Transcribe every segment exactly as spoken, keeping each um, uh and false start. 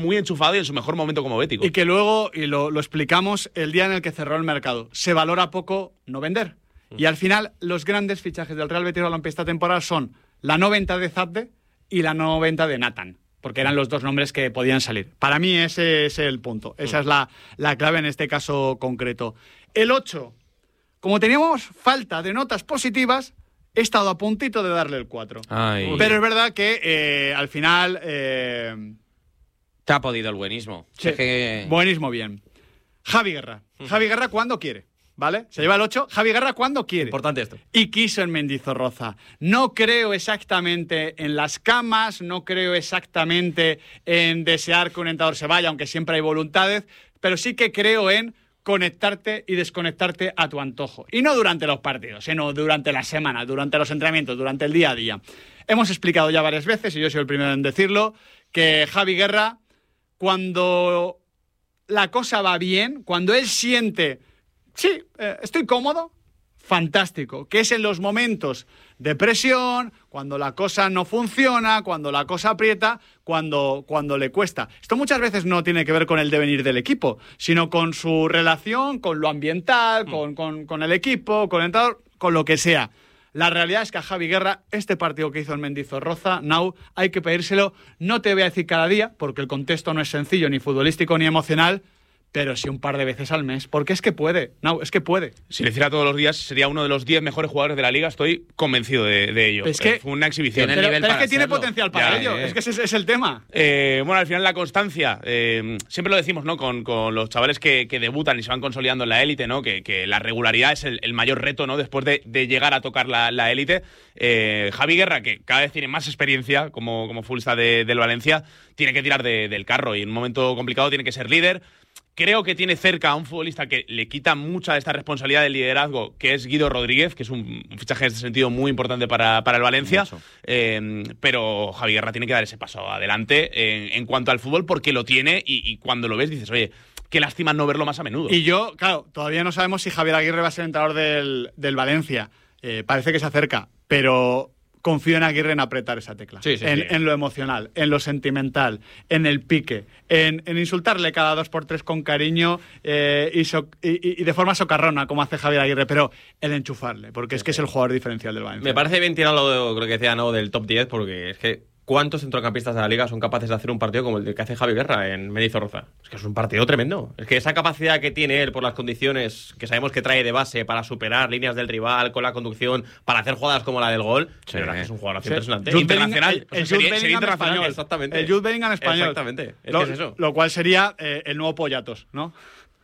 muy enchufado y en su mejor momento como bético. Y que luego, y lo, lo explicamos el día en el que cerró el mercado, se valora poco no vender. Mm. Y al final, los grandes fichajes del Real Betis Balompié esta temporada son la no venta de Zabde y la no venta de Nathan, porque eran los dos nombres que podían salir. Para mí ese es el punto. Esa mm. es la, la clave en este caso concreto. El ocho. Como teníamos falta de notas positivas, he estado a puntito de darle el cuatro. Ay. Pero es verdad que eh, al final... Eh, Te ha podido el buenismo. Sí, es que... buenismo bien. Javi Guerra. Javi Guerra cuando quiere, ¿vale? Se lleva el ocho. Javi Guerra cuando quiere. Importante esto. Y quiso en Mendizorroza. No creo exactamente en las camas, no creo exactamente en desear que un entrenador se vaya, aunque siempre hay voluntades, pero sí que creo en conectarte y desconectarte a tu antojo. Y no durante los partidos, sino durante la semana, durante los entrenamientos, durante el día a día. Hemos explicado ya varias veces, y yo soy el primero en decirlo, que Javi Guerra, cuando la cosa va bien, cuando él siente, sí, eh, estoy cómodo, fantástico, que es en los momentos de presión, cuando la cosa no funciona, cuando la cosa aprieta, cuando, cuando le cuesta. Esto muchas veces no tiene que ver con el devenir del equipo, sino con su relación, con lo ambiental, mm. con, con, con el equipo, con el entrenador, con lo que sea. La realidad es que a Javi Guerra, este partido que hizo en Mendizorroza, Nau, hay que pedírselo, no te voy a decir cada día, porque el contexto no es sencillo, ni futbolístico ni emocional, pero sí un par de veces al mes, porque es que puede, Nau, es que puede. Si le hiciera todos los días, sería uno de los diez mejores jugadores de la Liga, estoy convencido de, de ello. Es que fue una exhibición. Pero, pero es que tiene potencial para ya, ello, eh. es que ese es, es el tema. Eh, bueno, al final la constancia, eh, siempre lo decimos, ¿no? Con, con los chavales que, que debutan y se van consolidando en la élite, ¿no? Que, que la regularidad es el, el mayor reto, ¿no? Después de, de llegar a tocar la, la élite. Eh, Javi Guerra, que cada vez tiene más experiencia como, como futbolista de, del Valencia, tiene que tirar de, del carro y en un momento complicado tiene que ser líder. Creo que tiene cerca a un futbolista que le quita mucha de esta responsabilidad del liderazgo, que es Guido Rodríguez, que es un, un fichaje en este sentido muy importante para, para el Valencia. Eh, pero Javi Guerra tiene que dar ese paso adelante en, en cuanto al fútbol, porque lo tiene y, y cuando lo ves dices, oye, qué lástima no verlo más a menudo. Y yo, claro, todavía no sabemos si Javier Aguirre va a ser entrenador del, del Valencia. Eh, parece que se acerca, pero confío en Aguirre en apretar esa tecla. Sí, sí, en, sí. en lo emocional, en lo sentimental, en el pique, en, en insultarle cada dos por tres con cariño eh, y, so, y, y de forma socarrona, como hace Javier Aguirre, pero el enchufarle, porque es que es el jugador diferencial del Valencia. Me parece bien tirarlo, de, creo que decía, ¿no? Del top diez, porque es que ¿cuántos centrocampistas de la Liga son capaces de hacer un partido como el que hace Javi Guerra en Mendizorroza? Es que es un partido tremendo. Es que esa capacidad que tiene él por las condiciones que sabemos que trae de base para superar líneas del rival con la conducción, para hacer jugadas como la del gol, sí, la verdad que es un jugador sí. impresionante. Jude Internacional. Bellingham, el, el sería, Jude sería Bellingham español. Exactamente. El Jude Bellingham español. Exactamente. Es lo, que es eso. Lo cual sería eh, el nuevo Pollatos, ¿no?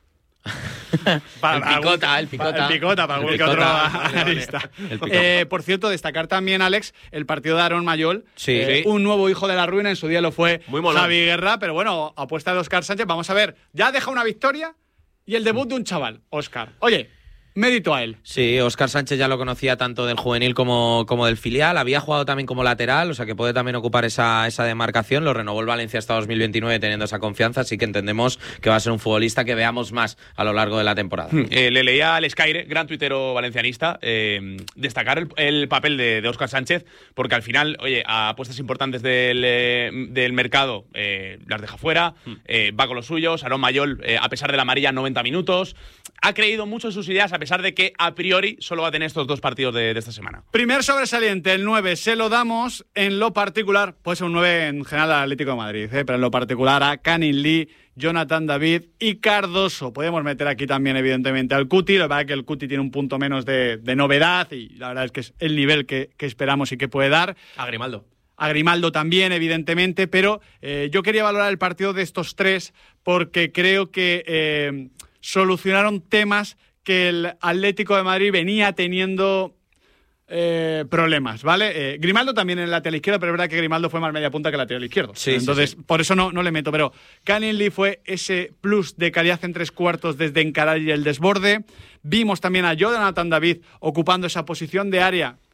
Para el picota, algún, el picota. El picota, para algún que otro analista. Eh, por cierto, destacar también, Alex, el partido de Aaron Mayol. Sí, eh, sí. Un nuevo hijo de la ruina, en su día lo fue Muy molón. Javi Guerra, pero bueno, apuesta de Óscar Sánchez. Vamos a ver, ya deja una victoria y el debut de un chaval, Óscar. Oye, mérito a él. Sí, Óscar Sánchez ya lo conocía tanto del juvenil como, como del filial. Había jugado también como lateral, o sea que puede también ocupar esa, esa demarcación. Lo renovó el Valencia hasta dos mil veintinueve teniendo esa confianza, así que entendemos que va a ser un futbolista que veamos más a lo largo de la temporada. Eh, le leía al Skyre, gran tuitero valencianista, eh, destacar el, el papel de, de Óscar Sánchez, porque al final, oye, a apuestas importantes del, eh, del mercado eh, las deja fuera, eh, va con los suyos. Aaron Mayol, eh, a pesar de la amarilla, noventa minutos. Ha creído mucho en sus ideas, a pesar de que a priori solo va a tener estos dos partidos de, de esta semana. Primer sobresaliente, el nueve, se lo damos en lo particular, puede ser un nueve en general al Atlético de Madrid, ¿eh? pero en lo particular a Canin Lee, Jonathan David y Cardoso. Podemos meter aquí también, evidentemente, al Cuti. La verdad es que el Cuti tiene un punto menos de, de novedad y la verdad es que es el nivel que, que esperamos y que puede dar. A Grimaldo. A Grimaldo también, evidentemente, pero eh, yo quería valorar el partido de estos tres porque creo que eh, solucionaron temas que el Atlético de Madrid venía teniendo eh, problemas, ¿vale? Eh, Grimaldo también en el lateral izquierdo, pero es verdad que Grimaldo fue más media punta que el lateral izquierdo. Sí, Entonces, sí, sí. por eso no, no le meto, pero Canin Lee fue ese plus de calidad en tres cuartos desde encarar y el desborde. Vimos también a Jonathan David ocupando esa posición de área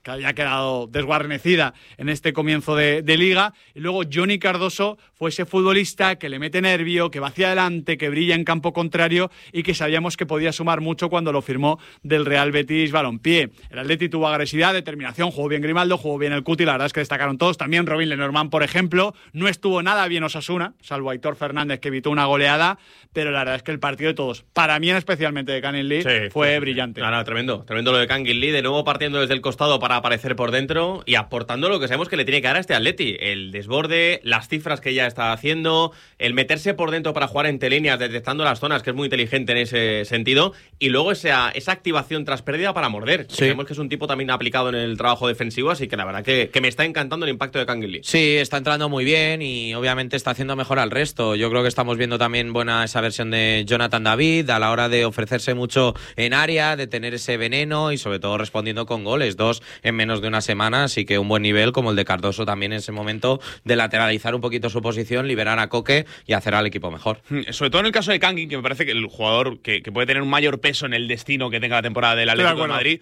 que había quedado desguarnecida en este comienzo de, de liga. Y luego Johnny Cardoso fue ese futbolista que le mete nervio, que va hacia adelante, que brilla en campo contrario y que sabíamos que podía sumar mucho cuando lo firmó del Real Betis Balompié. El Atleti tuvo agresividad, determinación, jugó bien Grimaldo, jugó bien el Cuti, la verdad es que destacaron todos. También Robin Lenormand, por ejemplo. No estuvo nada bien Osasuna, salvo Aitor Fernández, que evitó una goleada, pero la verdad es que el partido de todos, para mí especialmente de Kangin Lee, sí, fue sí, sí, brillante. Sí. No, no, tremendo, tremendo lo de Kangin Lee, de nuevo partiendo desde el costado para aparecer por dentro y aportando lo que sabemos que le tiene que dar a este Atleti, el desborde, las cifras que ya está haciendo, el meterse por dentro para jugar entre líneas, detectando las zonas, que es muy inteligente en ese sentido, y luego esa, esa activación tras pérdida para morder. Sí. Sabemos que es un tipo también aplicado en el trabajo defensivo, así que la verdad que, que me está encantando el impacto de Kangin Lee. Sí, está entrando muy bien y obviamente está haciendo mejor al resto. Yo creo que estamos viendo también buena esa versión de Jonathan David a la hora de ofrecerse mucho en área, de tener ese veneno y sobre todo respondiendo con goles, dos en menos de una semana, así que un buen nivel como el de Cardoso también en ese momento de lateralizar un poquito su posición, liberar a Coque y hacer al equipo mejor. Sobre todo en el caso de Kangin, que me parece que el jugador que, que puede tener un mayor peso en el destino que tenga la temporada del Atlético de Madrid,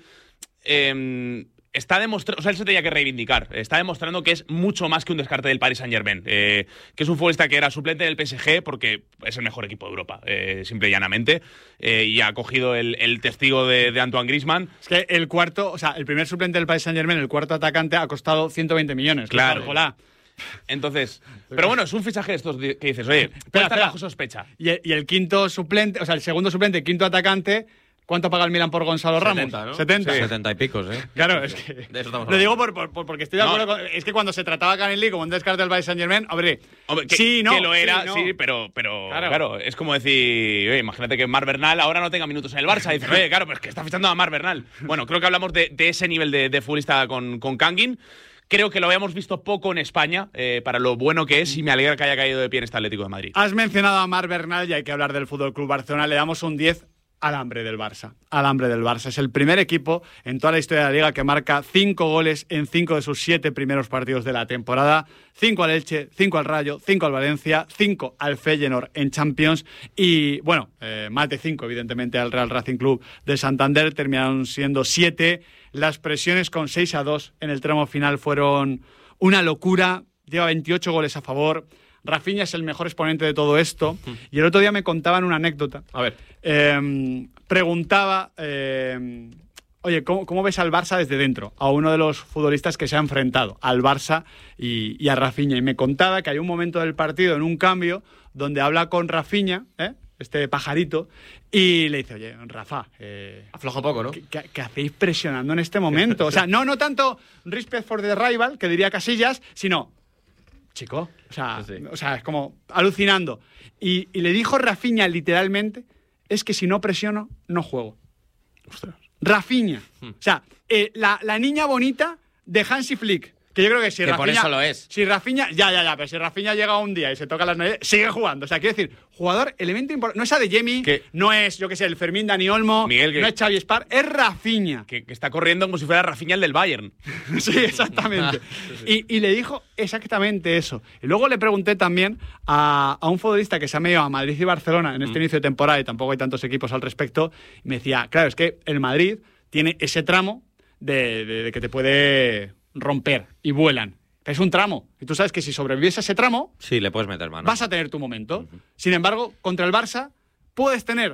eh, está demostrando, o sea, él se tenía que reivindicar, está demostrando que es mucho más que un descarte del Paris Saint-Germain, eh, que es un futbolista que era suplente del P S G porque es el mejor equipo de Europa, eh, simple y llanamente, eh, y ha cogido el, el testigo de, de Antoine Griezmann. Es que el cuarto, o sea, el primer suplente del Paris Saint-Germain, el cuarto atacante, ha costado ciento veinte millones. Claro. Hola. Entonces, pero bueno, es un fichaje de estos que dices, oye, puede estar bajo sospecha. Y el, y el quinto suplente, o sea, el segundo suplente, quinto atacante, ¿cuánto paga el Milan por Gonzalo Ramos? setenta, ¿no? setenta. Sí. setenta y picos, ¿eh? Claro, es que lo digo por, por, por, porque estoy de acuerdo no. con, es que cuando se trataba a Kangin Lee como un descarte del Paris Saint-Germain, hombre, hombre que, sí, no, que lo era, sí, no. sí, pero, pero claro. claro, es como decir, oye, imagínate que Marc Bernal ahora no tenga minutos en el Barça, y dices, oye, claro, pues que está fichando a Marc Bernal. Bueno, creo que hablamos de, de ese nivel de, de futbolista con, con Kangin. Creo que lo habíamos visto poco en España, eh, para lo bueno que es, y me alegra que haya caído de pie en este Atlético de Madrid. Has mencionado a Marc Bernal y hay que hablar del F C Barcelona. Le damos un diez al hambre del Barça. Al hambre del Barça. Es el primer equipo en toda la historia de la Liga que marca cinco goles en cinco de sus siete primeros partidos de la temporada. Cinco al Elche, cinco al Rayo, cinco al Valencia, cinco al Feyenoord en Champions y, bueno, eh, más de cinco, evidentemente, al Real Racing Club de Santander. Terminaron siendo siete. Las presiones con seis a dos en el tramo final fueron una locura. Lleva veintiocho goles a favor. Rafinha es el mejor exponente de todo esto. Y el otro día me contaban una anécdota. A ver. Eh, preguntaba, eh, oye, ¿cómo, ¿cómo ves al Barça desde dentro? A uno de los futbolistas que se ha enfrentado al Barça y, y a Rafinha. Y me contaba que hay un momento del partido, en un cambio, donde habla con Rafinha, ¿eh? este pajarito, y le dice, oye, Rafa, eh, afloja un poco, ¿no? ¿qué, qué, ¿qué hacéis presionando en este momento? O sea, no, no tanto respect for the rival, que diría Casillas, sino, chico, o sea, sí, sí. O sea es como alucinando. Y, y le dijo Rafinha literalmente, es que si no presiono, no juego. Ostras. Rafinha. Hmm. O sea, eh, la, la niña bonita de Hansi Flick. Que yo creo que si que Rafinha... por eso lo es. Si Rafinha... Ya, ya, ya, pero si Rafinha llega un día y se toca las narices, sigue jugando. O sea, quiero decir, jugador, elemento importante... No es Adeyemi, que no es, yo qué sé, el Fermín Dani Olmo, Miguel, que, no es Xavi Spar, es Rafinha. Que, que está corriendo como si fuera Rafinha el del Bayern. Sí, exactamente. sí, sí. Y, y le dijo exactamente eso. Y luego le pregunté también a, a un futbolista que se ha medido a Madrid y Barcelona en este mm. inicio de temporada, y tampoco hay tantos equipos al respecto, y me decía, claro, es que el Madrid tiene ese tramo de, de, de que te puede... romper y vuelan. Es un tramo. Y tú sabes que si sobrevives a ese tramo... Sí, le puedes meter mano. Vas a tener tu momento. Uh-huh. Sin embargo, contra el Barça puedes tener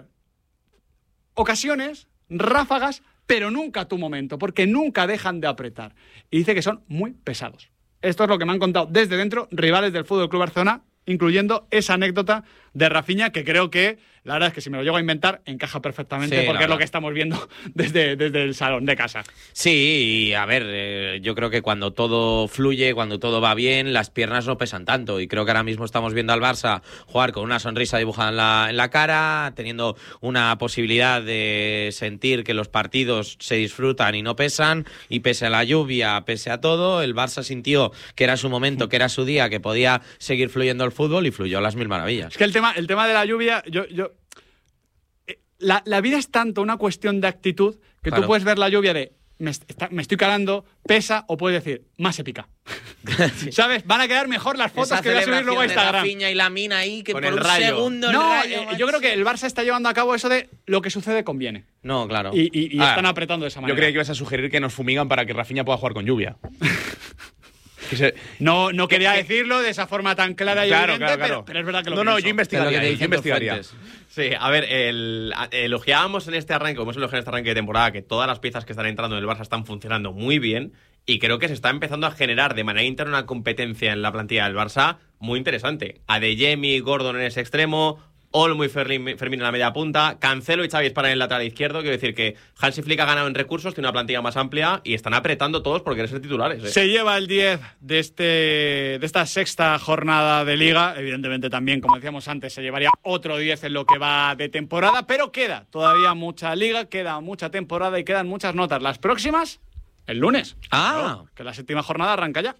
ocasiones, ráfagas, pero nunca tu momento, porque nunca dejan de apretar. Y dice que son muy pesados. Esto es lo que me han contado desde dentro rivales del F C Barcelona, incluyendo esa anécdota de Rafinha, que creo que, la verdad es que si me lo llego a inventar, encaja perfectamente, sí, porque es lo que estamos viendo desde, desde el salón de casa. Sí, y a ver, eh, yo creo que cuando todo fluye, cuando todo va bien, las piernas no pesan tanto, y creo que ahora mismo estamos viendo al Barça jugar con una sonrisa dibujada en la, en la cara, teniendo una posibilidad de sentir que los partidos se disfrutan y no pesan, y pese a la lluvia, pese a todo, el Barça sintió que era su momento, que era su día, que podía seguir fluyendo el fútbol, y fluyó a las mil maravillas. Es que el tema, el tema de la lluvia, yo... yo La, la vida es tanto una cuestión de actitud que claro. Tú puedes ver la lluvia de me, está, me estoy calando, pesa, o puedes decir, más épica. ¿Sabes? Van a quedar mejor las fotos Esa que voy a subir luego a Instagram. De Rafinha y la mina ahí, que con por el un rayo. segundo No, el rayo, eh, macho. yo creo que el Barça está llevando a cabo eso de lo que sucede conviene. No, claro. Y, y, y Ah, están apretando de esa manera. Yo creía que ibas a sugerir que nos fumigan para que Rafinha pueda jugar con lluvia. Que se- No, no quería que- decirlo de esa forma tan clara y Claro, evidente, claro, pero, claro. pero es verdad que lo No, no, pienso. yo investigaría. Es lo que te yo dicen tus investigaría. fuentes. Sí, a ver, el, a- elogiábamos en este arranque, como hemos elogiado en este arranque de temporada, que todas las piezas que están entrando en el Barça están funcionando muy bien y creo que se está empezando a generar de manera interna una competencia en la plantilla del Barça muy interesante. Adeyemi, Gordon en ese extremo, Olmo y Fermín, Fermín en la media punta, Cancelo y Xavi para en el lateral izquierdo. Quiero decir que Hansi Flick ha ganado en recursos, tiene una plantilla más amplia y están apretando todos por querer ser titulares. ¿eh? Se lleva el diez de, este, de esta sexta jornada de Liga. Evidentemente también, como decíamos antes, se llevaría otro diez en lo que va de temporada, pero queda todavía mucha Liga, queda mucha temporada y quedan muchas notas. Las próximas, el lunes. Ah. Claro, que la séptima jornada arranca ya.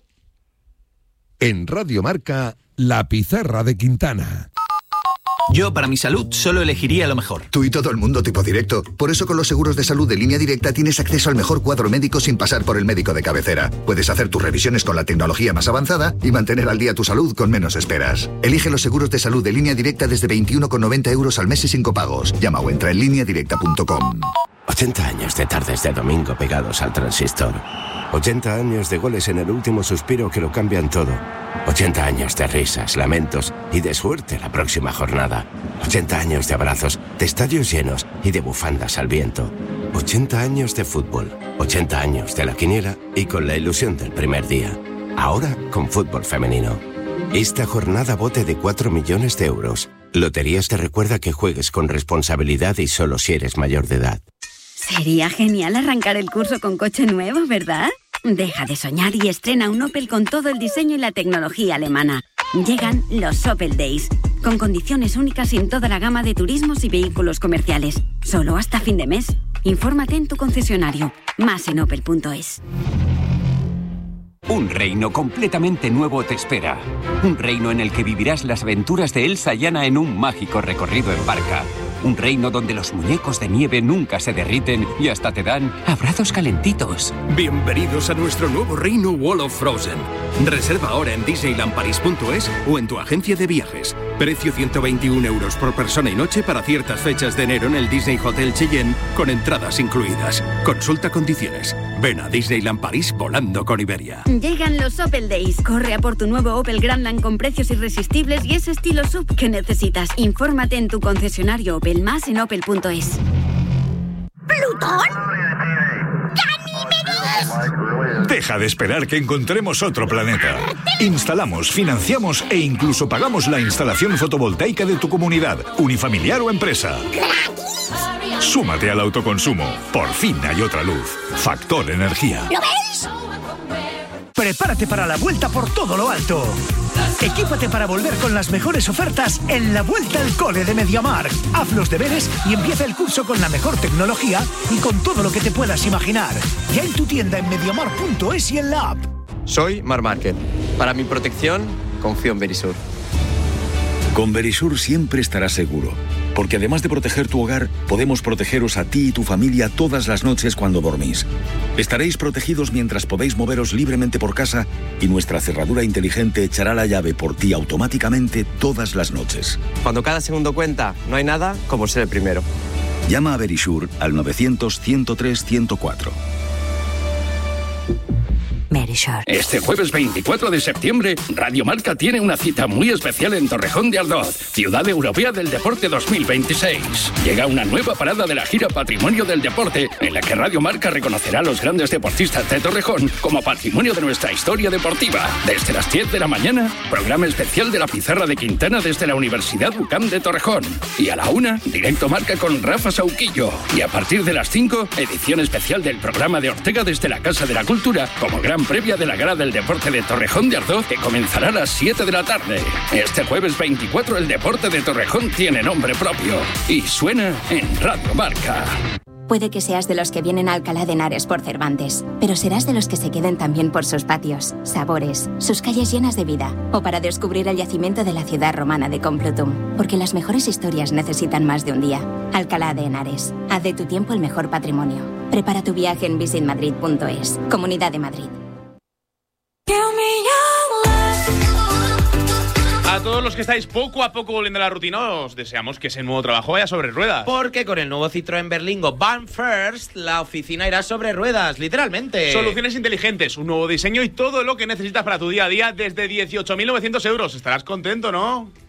En Radio Marca, La Pizarra de Quintana. Yo, para mi salud, solo elegiría lo mejor. Tú y todo el mundo tipo directo. Por eso con los seguros de salud de Línea Directa tienes acceso al mejor cuadro médico sin pasar por el médico de cabecera. Puedes hacer tus revisiones con la tecnología más avanzada y mantener al día tu salud con menos esperas. Elige los seguros de salud de Línea Directa desde veintiuno con noventa euros al mes y sin copagos. Llama o entra en línea directa punto com. ochenta años de tardes de domingo pegados al transistor. ochenta años de goles en el último suspiro que lo cambian todo. ochenta años de risas, lamentos y de suerte la próxima jornada. ochenta años de abrazos, de estadios llenos y de bufandas al viento. ochenta años de fútbol. ochenta años de la quiniela y con la ilusión del primer día. Ahora con fútbol femenino. Esta jornada bote de cuatro millones de euros. Loterías te recuerda que juegues con responsabilidad y solo si eres mayor de edad. Sería genial arrancar el curso con coche nuevo, ¿verdad? Deja de soñar y estrena un Opel con todo el diseño y la tecnología alemana. Llegan los Opel Days, con condiciones únicas en toda la gama de turismos y vehículos comerciales. Solo hasta fin de mes. Infórmate en tu concesionario. Más en opel punto es. Un reino completamente nuevo te espera. Un reino en el que vivirás las aventuras de Elsa y Anna en un mágico recorrido en barca. Un reino donde los muñecos de nieve nunca se derriten y hasta te dan abrazos calentitos. Bienvenidos a nuestro nuevo reino Wall of Frozen. Reserva ahora en disneyland paris punto es o en tu agencia de viajes. Precio ciento veintiún euros por persona y noche para ciertas fechas de enero en el Disney Hotel Cheyenne con entradas incluidas. Consulta condiciones. Ven a Disneyland París volando con Iberia. Llegan los Opel Days. Corre a por tu nuevo Opel Grandland con precios irresistibles y ese estilo sub que necesitas. Infórmate en tu concesionario Opel, más en opel punto es. ¿Plutón? ¡Ganímedes! Deja de esperar que encontremos otro planeta. Instalamos, financiamos e incluso pagamos la instalación fotovoltaica de tu comunidad, unifamiliar o empresa. Súmate al autoconsumo. Por fin hay otra luz. Factor Energía. ¿Lo ves? Prepárate para la vuelta por todo lo alto. Equípate para volver con las mejores ofertas en la Vuelta al Cole de MediaMarkt. Haz los deberes y empieza el curso con la mejor tecnología y con todo lo que te puedas imaginar. Ya en tu tienda en mediamarkt punto es y en la app. Soy Mar Márquez. Para mi protección, confío en Verisur. Con Verisur siempre estarás seguro, porque además de proteger tu hogar, podemos protegeros a ti y tu familia todas las noches cuando dormís. Estaréis protegidos mientras podéis moveros libremente por casa y nuestra cerradura inteligente echará la llave por ti automáticamente todas las noches. Cuando cada segundo cuenta, no hay nada como ser el primero. Llama a Verisur al novecientos, ciento tres, ciento cuatro. Verisur. Este jueves veinticuatro de septiembre, Radio Marca tiene una cita muy especial en Torrejón de Ardoz, Ciudad Europea del Deporte dos mil veintiséis. Llega una nueva parada de la gira Patrimonio del Deporte, en la que Radio Marca reconocerá a los grandes deportistas de Torrejón como patrimonio de nuestra historia deportiva. Desde las diez de la mañana, programa especial de la Pizarra de Quintana desde la Universidad U C A M de Torrejón. Y a la una, directo Marca con Rafa Sauquillo. Y a partir de las cinco, edición especial del programa de Ortega desde la Casa de la Cultura, como gran previa de la Gala del Deporte de Torrejón de Ardoz, que comenzará a las siete de la tarde. Este jueves veinticuatro el deporte de Torrejón tiene nombre propio y suena en Radio Marca. Puede que seas de los que vienen a Alcalá de Henares por Cervantes, pero serás de los que se queden también por sus patios, sabores, sus calles llenas de vida, o para descubrir el yacimiento de la ciudad romana de Complutum, porque las mejores historias necesitan más de un día. Alcalá de Henares, haz de tu tiempo el mejor patrimonio. Prepara tu viaje en visit madrid punto es. Comunidad de Madrid. A todos los que estáis poco a poco volviendo a la rutina, os deseamos que ese nuevo trabajo vaya sobre ruedas. Porque con el nuevo Citroën Berlingo Van First, la oficina irá sobre ruedas, literalmente. Soluciones inteligentes, un nuevo diseño y todo lo que necesitas para tu día a día desde dieciocho mil novecientos euros. Estarás contento, ¿no?